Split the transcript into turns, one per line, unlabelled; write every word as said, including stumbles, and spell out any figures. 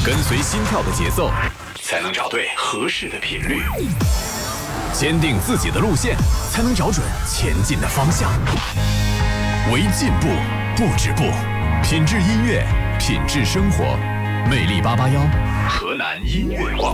跟随心跳的节奏，才能找对合适的频率；坚定自己的路线，才能找准前进的方向。为进步不止步，品质音乐，品质生活。魅力八八幺，河南音乐广